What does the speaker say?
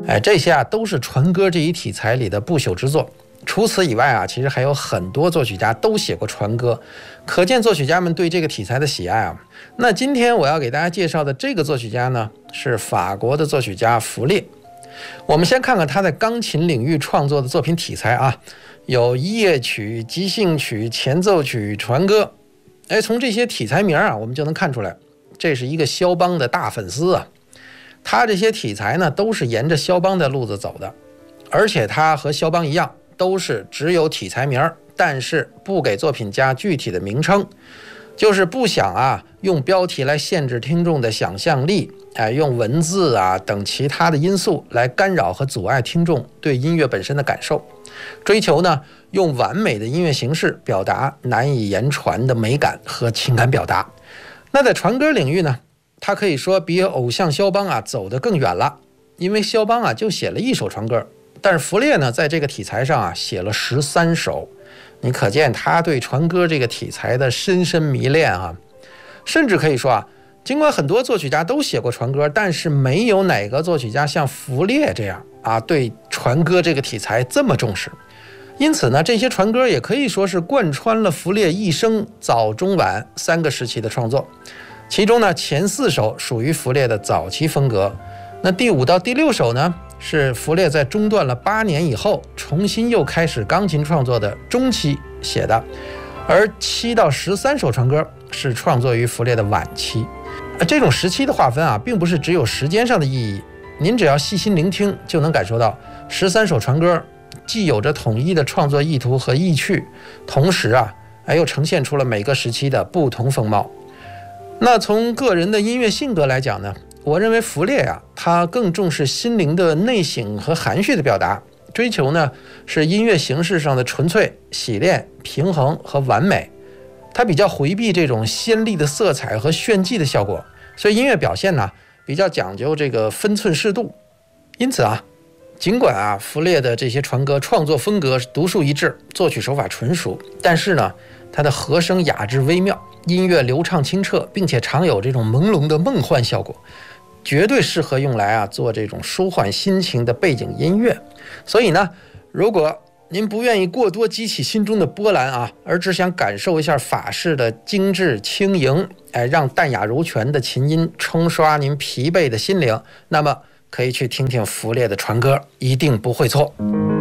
这些都是传歌这一题材里的不朽之作。除此以外其实还有很多作曲家都写过传歌，可见作曲家们对这个题材的喜爱那今天我要给大家介绍的这个作曲家呢，是法国的作曲家弗列。我们先看看他在钢琴领域创作的作品题材有夜曲、即兴曲、前奏曲、传歌。从这些题材名我们就能看出来，这是一个肖邦的大粉丝他这些题材呢，都是沿着肖邦的路子走的，而且他和肖邦一样，都是只有题材名，但是不给作品加具体的名称，就是不想用标题来限制听众的想象力，用文字等其他的因素来干扰和阻碍听众对音乐本身的感受，追求呢用完美的音乐形式表达难以言传的美感和情感表达。那在传歌领域呢，他可以说比偶像肖邦走得更远了，因为肖邦就写了1首传歌，但是弗列呢在这个题材上写了13首，你可见他对传歌这个题材的深深迷恋甚至可以说尽管很多作曲家都写过传歌，但是没有哪个作曲家像弗列这样对传歌这个题材这么重视。因此呢，这些传歌也可以说是贯穿了弗列一生早中晚3个时期的创作。其中呢，前4首属于弗列的早期风格，那第5到第6首呢，是弗列在中断了8年以后重新又开始钢琴创作的中期写的，而7到13首传歌是创作于弗列的晚期。这种时期的划分并不是只有时间上的意义，您只要细心聆听就能感受到13首传歌既有着统一的创作意图和意趣，同时又呈现出了每个时期的不同风貌。那从个人的音乐性格来讲呢，我认为弗列他更重视心灵的内省和含蓄的表达，追求呢是音乐形式上的纯粹、洗练、平衡和完美。他比较回避这种鲜丽的色彩和炫技的效果，所以音乐表现呢比较讲究这个分寸适度。因此尽管弗列的这些传歌创作风格独树一帜，作曲手法纯熟，但是呢他的和声雅致微妙，音乐流畅清澈，并且常有这种朦胧的梦幻效果，绝对适合用来做这种舒缓心情的背景音乐。所以呢，如果您不愿意过多激起心中的波澜而只想感受一下法式的精致轻盈，让淡雅柔泉的琴音冲刷您疲惫的心灵，那么可以去听听弗列的传歌，一定不会错。